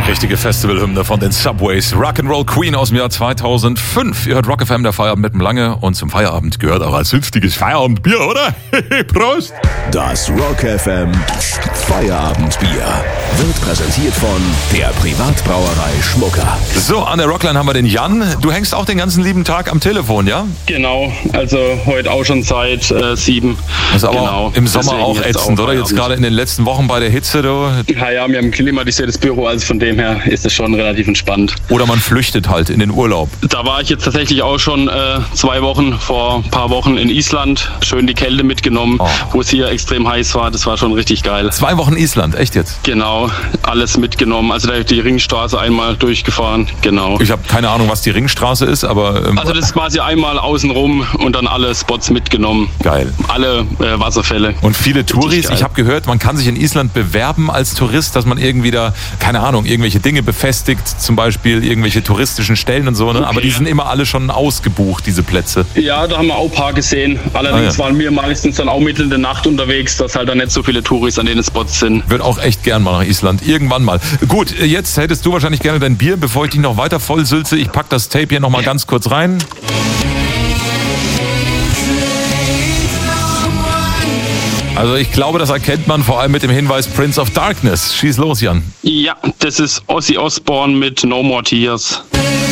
Richtige Festivalhymne von den Subways. Rock'n'Roll Queen aus dem Jahr 2005. Ihr hört Rock FM, der Feierabend mit dem Lange. Und zum Feierabend gehört auch als sünstiges Feierabendbier, oder? Prost! Das Rock FM Feierabendbier wird präsentiert von der Privatbrauerei Schmucker. So, an der Rockline haben wir den Jan. Du hängst auch den ganzen lieben Tag am Telefon, ja? Genau, also heute auch schon seit 7. Das ist aber genau. im Sommer Deswegen auch ätzend, oder? Jetzt gerade in den letzten Wochen bei der Hitze, du. Ja, wir haben ein klimatisiertes Büro, also von dem her ist es schon relativ entspannt. Oder man flüchtet halt in den Urlaub. Da war ich jetzt tatsächlich auch schon 2 Wochen, vor ein paar Wochen in Island. Schön die Kälte mitgenommen, wo es hier extrem heiß war. Das war schon richtig geil. 2 Wochen Island, echt jetzt? Genau, alles mitgenommen. Also da die Ringstraße einmal durchgefahren, genau. Ich habe keine Ahnung, was die Ringstraße ist, aber... Also das ist quasi einmal außenrum und dann alle Spots mitgenommen. Geil. Alle Wasserfälle. Und viele Touris, ich habe gehört, man kann sich in Island bewerben als Tourist, dass man irgendwie da, keine Ahnung, irgendwelche Dinge befestigt, zum Beispiel irgendwelche touristischen Stellen und so, ne? Okay. Aber die sind immer alle schon ausgebucht, diese Plätze. Ja, da haben wir auch ein paar gesehen. Allerdings waren wir meistens dann auch mitten in der Nacht unterwegs, dass halt da nicht so viele Touris an den Spots sind. Wird auch echt gern mal nach Island, irgendwann mal. Gut, jetzt hättest du wahrscheinlich gerne dein Bier, bevor ich dich noch weiter vollsülze. Ich pack das Tape hier nochmal ganz kurz rein. Also ich glaube, das erkennt man vor allem mit dem Hinweis Prince of Darkness. Schieß los, Jan. Ja, das ist Ozzy Osbourne mit No More Tears.